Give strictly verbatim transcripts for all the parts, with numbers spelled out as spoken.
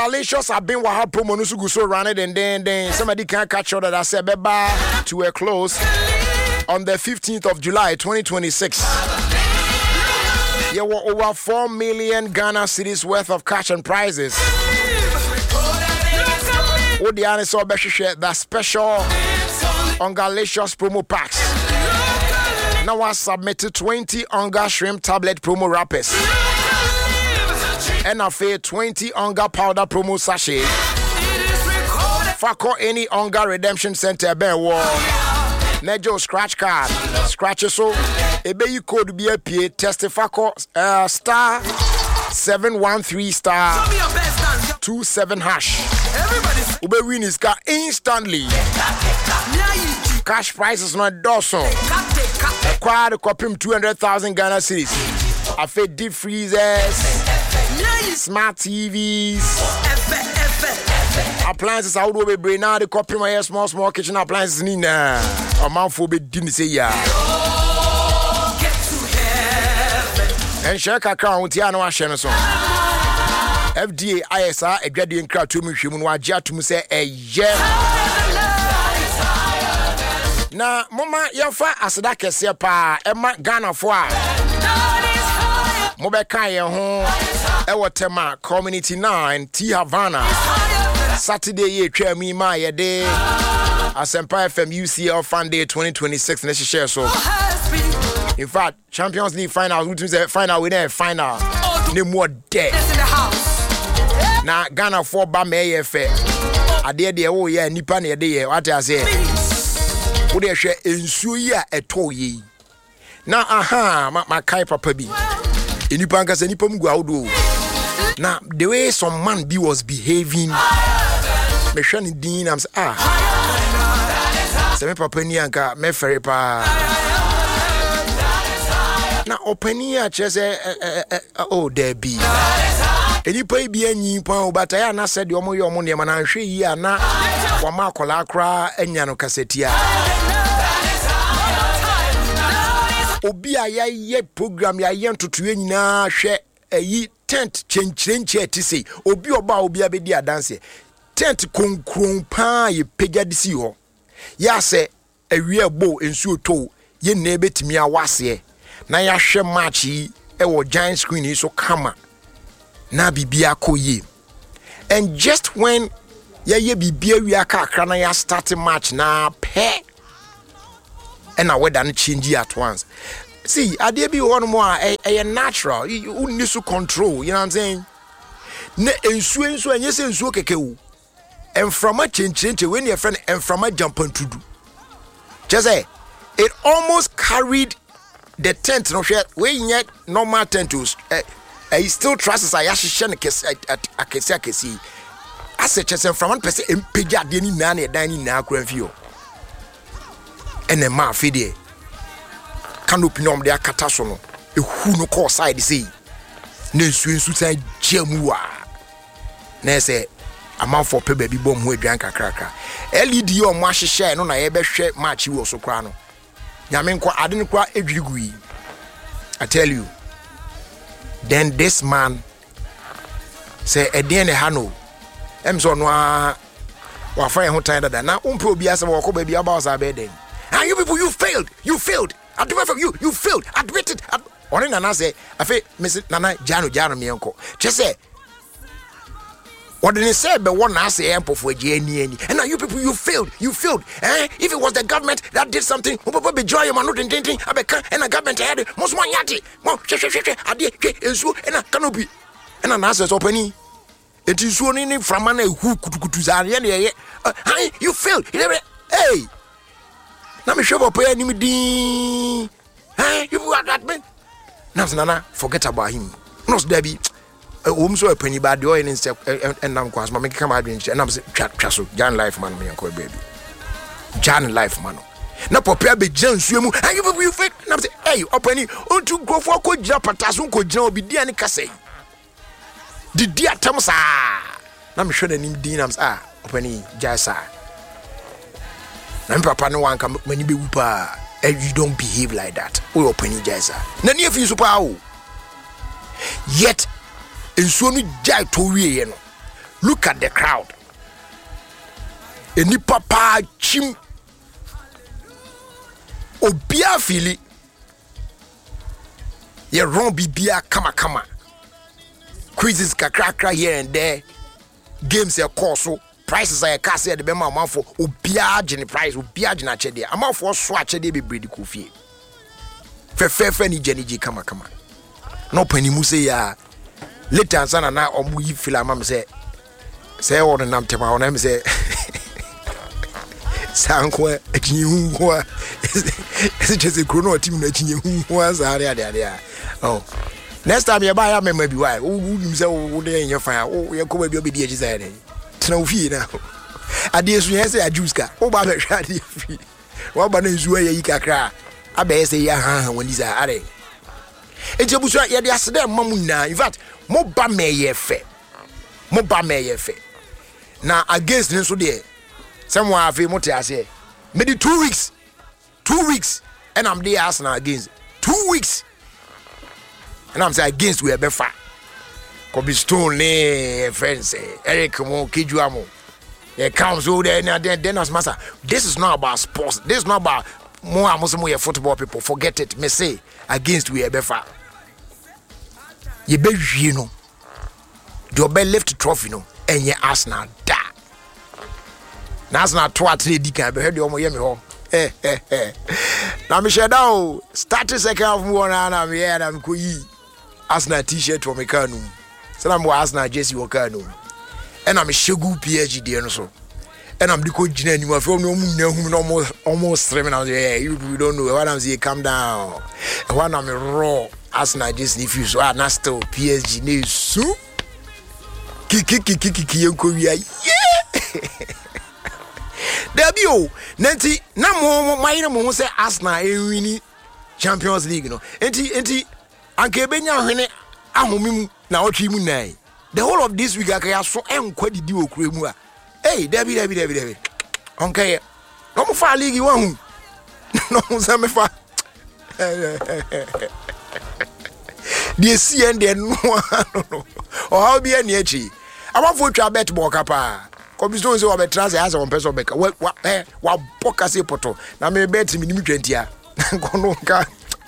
Ungalicious have been wahab promo nusu so run it and then then somebody can't catch on that I said beba to a close on the fifteenth of July twenty twenty-six. There were over four million Ghana cedis worth of cash and prizes. Odiane saw the special Ungalicious promo packs. Now I submitted twenty Unga shrimp tablet promo wrappers. And I feel twenty Unga powder promo sachet. Fako any Unga redemption center ben war. Nejo scratch card. Scratch so. Ebe you code be a P testify uh, star seven one three star two seven hash. Ube win his car instantly. Cash prices not dozen. Acquired a copy two hundred thousand Ghana cedis. I fed deep freezers, smart T Vs, appliances. I would be bring now the copy my small small kitchen appliances. Nina, a man for be didn't say ya. And check account with Tiano Ashenson. F D A I S R a gradient crowd to me. She will to me say a yeah. Na mama yafa aseda kese pa ema Ghana fo a mo be kan ye ho e wotema community nine T Havana Saturday ye twa mi ma ye de Asempa F M U C L Fan Day twenty twenty-six na share so in fact Champions League final we say final we there final ne more there na Ghana fo ba me ye fe ade de wo ye nipa na ye de ye what I say wo de hwe ensuo yi a eto yi na aha ma, ma kai papa bi enipa nka se nipa mgu awodo na the way some man be was behaving me hwe ni din am say ah se me papa ni anka me fere pa na opani a chese oh there be enipa bi anyi pa obata ya na said omo ye omo ne ma na hwe yi ana wa ma kola kra anya no kasetia obi a ya ye program ya ye ntoto nyina hwe ayi tent chenchirenche ti sei obi oba obi abedi adanse tent konkron pa ye pegya disi ho ya se awie bo ensuo to ye na ebetimi awase na ya hwe match yi e wo giant screen yi so kama na bibia koye and just when ya ye bibia wi aka akra na ya start match na pe and na weather no change at once. See, I dey be one more a natural. You need to control, you know what I'm saying? Ne ensu ensu enye se ensu keke wo. And from a change change when your friend and from a jump on to do. Just say it almost carried the tent no share we yet normal tent to I still trust I actually kese akese akese. As a chese from one person empeja de ni na na dan ni na akran fio. Ene ma fide canopy nom de akata so no ehu no call side say na nsu nsu san jamu a na say amanfo pe baby bom ho adwan kakraka L E D o mo ahyehye no na ye behwe match wo so kra no nyame nko ade no kwa edwirigui. I tell you, then this man say edin ha no em so no a wa fa ye ho tan dada na umpe obi ase wo ko baby about sa be den. And you people, you failed. You failed. Admit from you. You failed. Admit it. Only Nana say, I feel Miss Nana Jano Jano mi uncle. Just say, what did he say? But one I say ample for J N E. And now you people, you failed. You failed. Eh? If it was the government that did something, who probably joy your man not intending, I become and the government had most one yati. Mo, she she she. I did. And so and I cannot be. And an answer opening. It is so in from an who could go to Zarian. Hey, you failed. Hey. Na me show up here ni me din. Hey, you got that man. Now Nana, forget about him. No Debbie. Um so a penny bad oil and and nam kwas ma me come out and I'm say twa so Jan life man me uncle baby. Jan life man. Na prepare be Jan suemu. And you people you fake. Na say hey, openi on to go for ko jira pataso ko jira obi dia ne kase. Di dia tam sa. Na me hwe na nim din am say ah, openi Jasa. Na papa no wan come many be wupa. You don't behave like that. We open you guys. Na near you super. Yet in so ni jai to we no. Look at the crowd. Eni papa chim. Obia fili. Ye ron bibia kama kama. Quizzes kakra here and there. Games ya course. Prices are cast at the Bema amount for Ubiage price, Ubiage na chede. Amount for swatch de be breed kufi. Fe fe fe ni Jenny G kama kama. No penny muse ya. Later sana na omu yi fila mam say. Say all the nam tema on him say. Sankwa echinhua. Is it just a chrono team na echinhua za area there. Oh. Next time you buy a maybe why. Oh, you say oh dey in your fire. Oh, you come be obi say. Na ufi na ade so yen say ajuska o ba be hwa ade free wa ba na nzuwa yi kakra abe say ya ha ha wani za are eje buso ye de asede mamu na in fact mo ba me ye fe mo ba me ye fe na against ni so de someone afi mo te ase me di two weeks two weeks and I'm there Arsenal against two weeks and I'm say against we be fa Kobe Stone ne friends Eric mo Kijuamo. There comes over there and then then as master. This is not about sports. This is not about more amusement more football people. Forget it. Me say against we ebefa. You be you know. You be left trophy no and ye Arsenal da. Na Arsenal two or three dikan be heard you mo ye me ho. Eh eh eh. Na me share down start second half mo na na me here na me ko yi Arsenal t-shirt for me kanu. So I'm Arsenal Jesse Wakano. And I'm a Shegu P H D and so. And I'm the coach in anyone from no moon almost almost three minutes. Yeah, you don't know what I'm saying. Calm down. And when I'm a raw Arsenal Jesse if you so are not still P S G news so kiki kiki kiki Korea. Yeah. There be oh Nanti na mo my mo say Arsenal winning Champions League no. Enti enti anke benya hwene ahomimu na otwimu nai the whole of this week akaya so enkwa didi okure mu a hey debi debi debi debi onke no mo fa league wan hu no mo se me fa the C N D no no o how be any echi abafo twa bet ball kapa Kobisto so be transfer as one person beka wa eh wa boka se poto na me bet mi nim twenty a kono nka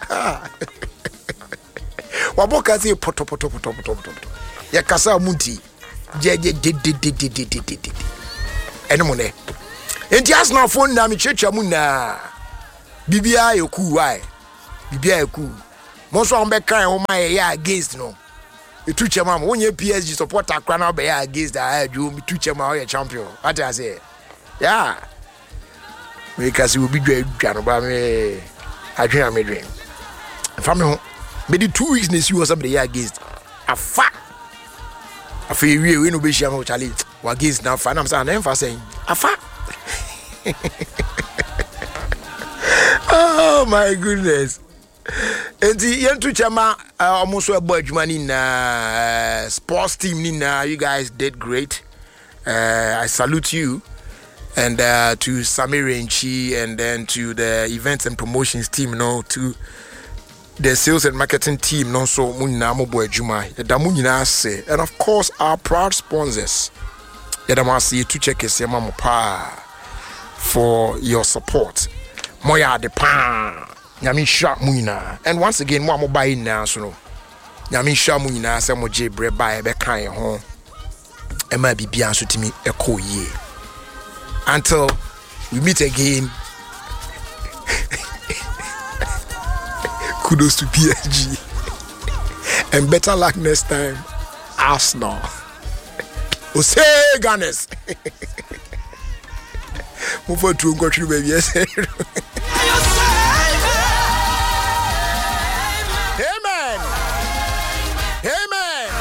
waboka se poto poto poto poto poto ya kasa munti je je de de de de de de de enemo ne enti Arsenal phone na me checha mu na bibia yoku why bibia yoku mo so on be kan o ma ya against no etu chema mo onye P S G supporter kra na be ya against that aju me tu chema o ya champion what I say yeah we kasi we be dwa no ba me adwen am dwen family me the two weeks nesi was somebody against afa afa we we no be share no challenge wa against na fa na am say na emfa saying afa oh my goodness enti yentu chama almost a boy adwuma na sports team ni na you guys did great. uh, I salute you and uh, to Samir Renchi and then to the events and promotions team, you know, to the sales and marketing team, no so munina mobo ejuma da munina say, and of course our proud sponsors. Yadamasi to check is mama pa for your support. Moya de pa nyami sha munina. And once again mo mo buy now so no. Nyami sha munina say mo je bre buy be kan ho. E ma bibia so timi e ko ye. Until we meet again. Kudos to P S G and better luck next time. Arsenal. Ose Gunners. Move on to go through baby. Yes. Amen. Amen.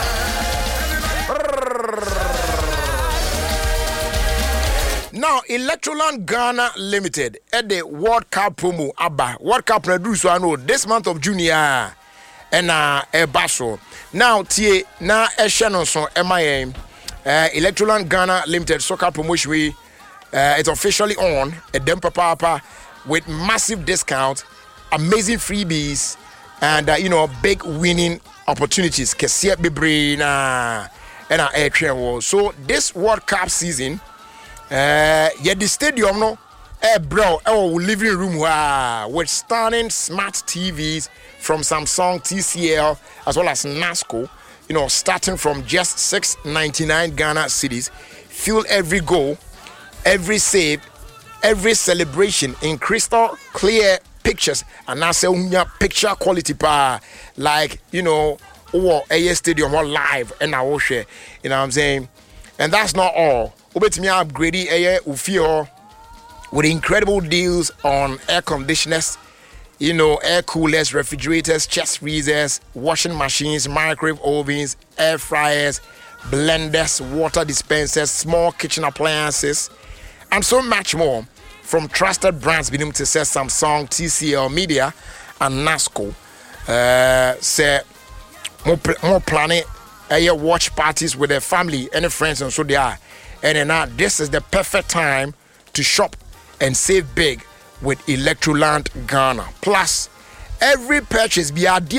Now, Electroland Ghana Limited at the World Cup promo Abba World Cup produce I know this month of Junior and uh a basso. Now T na a Shannon so M I M uh Electroland Ghana Limited soccer promotion we uh it's officially on a Dempa Papa with massive discount, amazing freebies, and uh, you know big winning opportunities. Kesia Bibre na and our air train was. So this World Cup season, uh, yeah, the stadium no, eh bro, oh living room wow, with stunning smart T Vs from Samsung, T C L, as well as NASCO. You know, starting from just six ninety-nine Ghana cedis, feel every goal, every save, every celebration in crystal clear pictures, and now say picture quality pa like you know, or a stadium or live and I will share. You know what I'm saying? And that's not all. Obet me upgrading a ufio with incredible deals on air conditioners. You know, air coolers, refrigerators, chest freezers, washing machines, microwave ovens, air fryers, blenders, water dispensers, small kitchen appliances, and so much more from trusted brands beginning to say Samsung, T C L Media, and NASCO. Uh, say more, more planning uh, watch parties with their family and their friends, and so they are. And then now this is the perfect time to shop and save big with Electroland Ghana. Plus, every purchase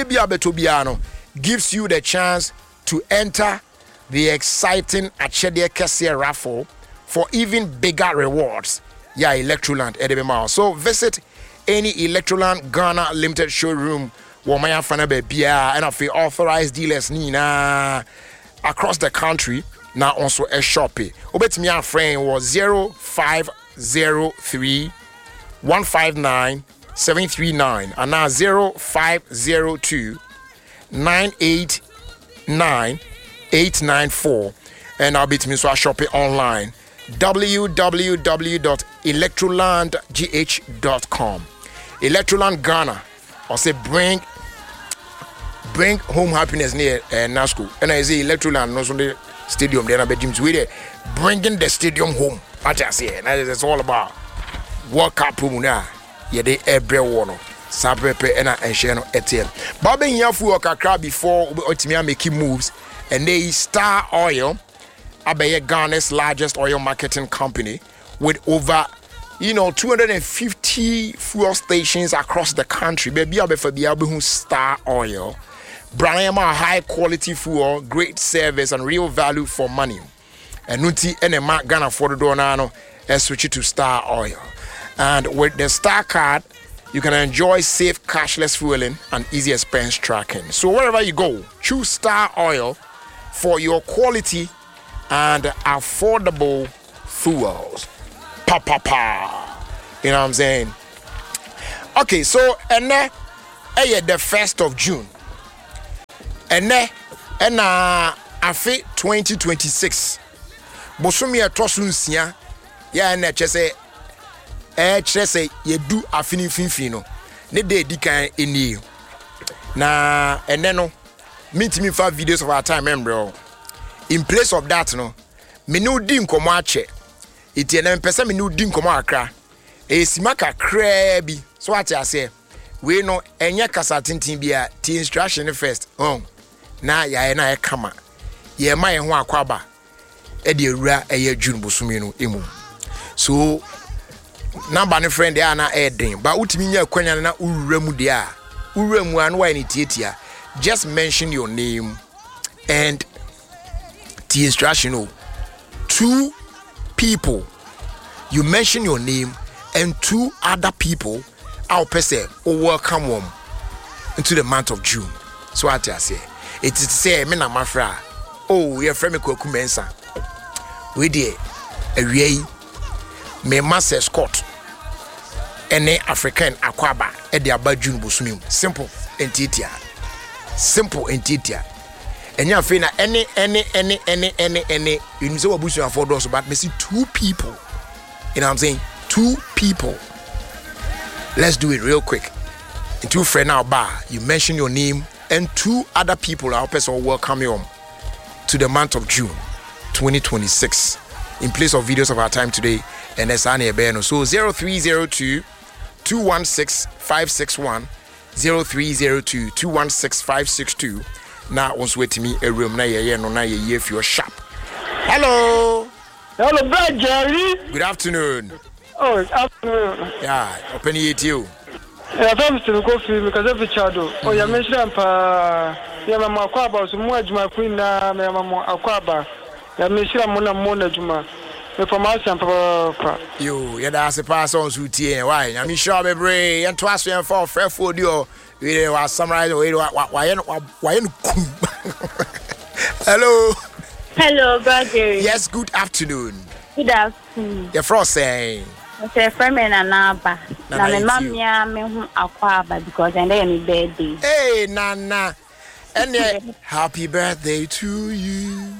gives you the chance to enter the exciting Achede Kessier raffle for even bigger rewards. Yeah, Electroland Edebema. So visit any Electroland Ghana Limited showroom where my fanabe bia and of authorized dealers nina across the country. Now also a shopping. Obet me a friend was zero five zero three one five nine seven three nine and now zero five zero two nine eight nine eight nine four, and I'll be to me so I shop it online w w w dot electroland g h dot com. Electroland Ghana, I'll say bring bring home happiness near uh, NASCO, and I say Electroland no Sunday stadium there na be James we there bringing the stadium home. What I say, that is all about. World Cup promo ye de every one sapepe and and share no etel but ben here for kakra before otimia making moves, and they Star Oil abaye Ghana's largest oil marketing company with over you know two hundred fifty fuel stations across the country. Baby abefa bia be Star Oil brand high quality fuel, great service and real value for money. And nunti ene ma Ghana for the donano and switch it to Star Oil. And with the Star card, you can enjoy safe cashless fueling and easy expense tracking. So wherever you go, choose Star Oil for your quality and affordable fuels. Pa pa pa. You know what I'm saying? Okay, so and then eh, the first of June. And then and uh afi twenty twenty-six. Bosumi atosunsia ya na chese eh chese yedu afini finfin no ne dey dikan eni na ene no meet me for videos of our time member in place of that no me no di nkomo ache iti na mpesa me no di nkomo akra e simaka kra bi so what I say we no enye kasa tintin bia ti instruction first oh na ya na e kama ye ma ye ho akwaba e de ewura eye June bosumi no emu so number ne friend there na edin but utimi nya kwanya na uwura mu de a uwura mu an why ni tietia just mention your name and the instruction oh, two people you mention your name and two other people our person or welcome them into the month of June. So what I say it is say me na mafra oh your friend me Kwaku Mensa we dey awie me master Scott ene African akwaba e de aba June bosumi simple entitia simple entitia enya fe na any any any any any any you know say wabusu afford us but me see two people, you know what I'm saying, two people. Let's do it real quick. In two friend now bar you mention your name and two other people our person welcome you to the month of June twenty twenty-six in place of videos of our time today and that's Annie Beno. So zero three zero two two one six five six one zero three zero two two one six five six two. Now once wait to me a room na ye no na ye if you're sharp. Hello. Hello, Brad Jerry. Good afternoon. Oh, afternoon. Yeah, open it you. Yeah, I'm still coffee because every child. Oh, you mentioned pa ya mama akwaba so mu adwuma queen na me mama akwaba ya me shira mu na mu na adwuma me formation papa yo ya da se pass on so tie why na me sure be bre yan to aso yan for frefo dio we wa summarize we wa wa yan wa yan kum. Hello. Hello, brother. Yes, good afternoon. Good afternoon. Your frost saying. Mr. Freeman and Naba. Na me mamia me hu akwaba because and then my birthday. Hey, Nana. And happy birthday to you.